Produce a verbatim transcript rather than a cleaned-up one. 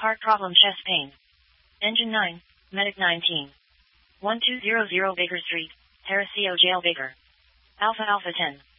Heart problem, chest pain. Engine nine, Medic nineteen. one two zero zero Baker Street, Harrisio Jail Baker. Alpha Alpha ten.